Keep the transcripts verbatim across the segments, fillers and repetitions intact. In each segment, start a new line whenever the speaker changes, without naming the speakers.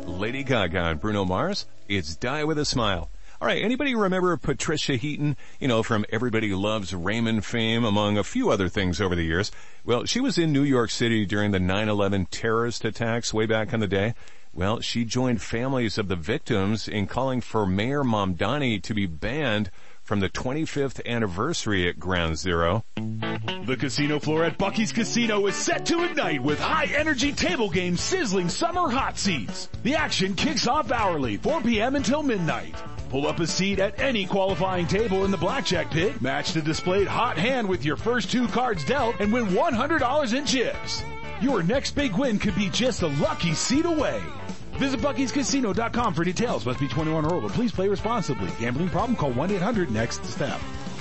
Lady Gaga and Bruno Mars. It's Die With a Smile. All right, anybody remember Patricia Heaton? You know, from Everybody Loves Raymond fame, among a few other things over the years. Well, she was in New York City during the nine eleven terrorist attacks way back in the day. Well, she joined families of the victims in calling for Mayor Mamdani to be banned from the twenty-fifth anniversary at Ground Zero.
The casino floor at Bucky's Casino is set to ignite with high-energy table games sizzling summer hot seats. The action kicks off hourly, four p.m. until midnight. Pull up a seat at any qualifying table in the blackjack pit, match the displayed hot hand with your first two cards dealt, and win one hundred dollars in chips. Your next big win could be just a lucky seat away. Visit Bucky's Casino dot com for details. Must be twenty-one or older. Please play responsibly. Gambling problem? Call one eight hundred next step.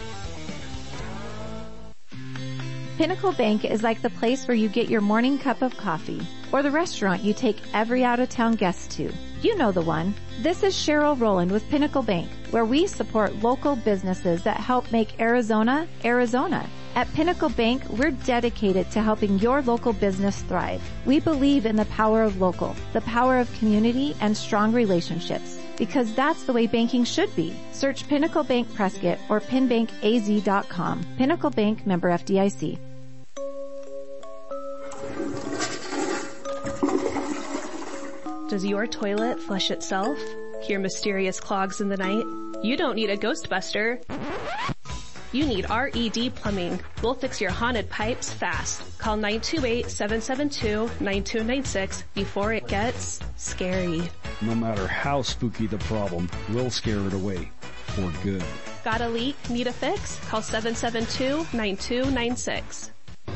Pinnacle Bank is like the place where you get your morning cup of coffee, or the restaurant you take every out-of-town guest to. You know the one. This is Cheryl Rowland with Pinnacle Bank, where we support local businesses that help make Arizona, Arizona. At Pinnacle Bank, we're dedicated to helping your local business thrive. We believe in the power of local, the power of community, and strong relationships, because that's the way banking should be. Search Pinnacle Bank Prescott or pin bank a z dot com. Pinnacle Bank, member F D I C.
Does your toilet flush itself? Hear mysterious clogs in the night? You don't need a Ghostbuster. You need R E D Plumbing. We'll fix your haunted pipes fast. Call nine two eight, seven seven two, nine two nine six before it gets scary.
No matter how spooky the problem, we'll scare it away for good.
Got a leak? Need a fix? Call seven seven two, nine two nine six.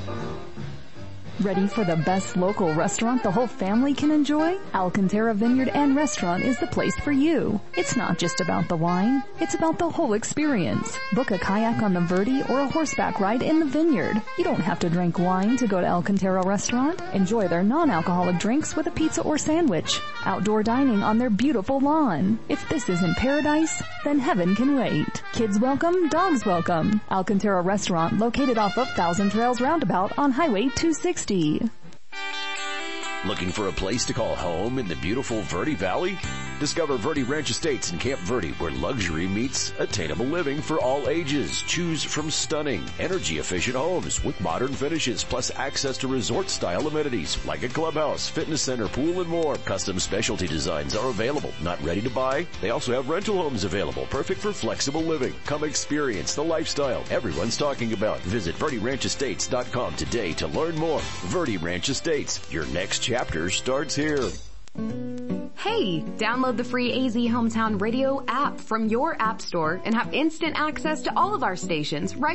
Ready for the best local restaurant the whole family can enjoy? Alcantara Vineyard and Restaurant is the place for you. It's not just about the wine, it's about the whole experience. Book a kayak on the Verde or a horseback ride in the vineyard. You don't have to drink wine to go to Alcantara Restaurant. Enjoy their non-alcoholic drinks with a pizza or sandwich. Outdoor dining on their beautiful lawn. If this isn't paradise, then heaven can wait. Kids welcome, dogs welcome. Alcantara Restaurant, located off of Thousand Trails Roundabout on Highway two sixty.
Looking for a place to call home in the beautiful Verde Valley? Discover Verde Ranch Estates in Camp Verde, where luxury meets attainable living for all ages. Choose from stunning, energy-efficient homes with modern finishes, plus access to resort-style amenities like a clubhouse, fitness center, pool, and more. Custom specialty designs are available. Not ready to buy? They also have rental homes available, perfect for flexible living. Come experience the lifestyle everyone's talking about. Visit Verde Ranch Estates dot com today to learn more. Verde Ranch Estates, your next chapter starts here.
Hey, download the free A Z Hometown Radio app from your app store and have instant access to all of our stations right